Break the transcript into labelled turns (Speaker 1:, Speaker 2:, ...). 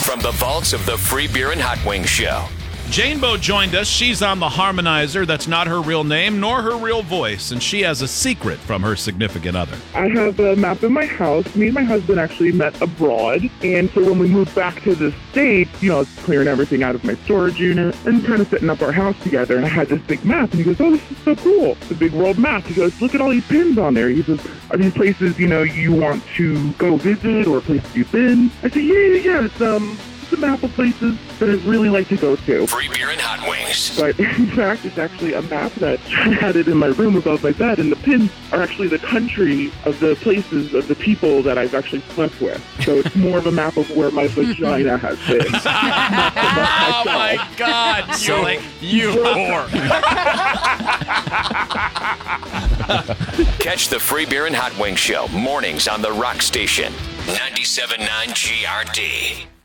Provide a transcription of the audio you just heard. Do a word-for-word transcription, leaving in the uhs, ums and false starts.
Speaker 1: from the vaults of the Free Beer and Hot Wings Show.
Speaker 2: Jane Bow joined us. She's on the Harmonizer. That's not her real name nor her real voice, and she has a secret from her significant other.
Speaker 3: I have a map in my house. Me and my husband actually met abroad, and so when we moved back to the States, you know, I was clearing everything out of my storage unit and kind of setting up our house together, and I had this big map, and he goes, oh, this is so cool. The big world map. He goes, look at all these pins on there. He says, are these places, you know, you want to go visit or places you've been? I said, yeah, yeah, yeah. It's, um... a map of places that I'd really like to go to.
Speaker 1: Free Beer and Hot Wings.
Speaker 3: But in fact, it's actually a map that I had it in my room above my bed, and the pins are actually the country of the places of the people that I've actually slept with. So it's more of a map of where my vagina has been.
Speaker 4: Oh my God!
Speaker 2: So,
Speaker 4: like, you whore.
Speaker 1: Catch the Free Beer and Hot Wings Show mornings on the Rock Station. ninety-seven point nine G R D.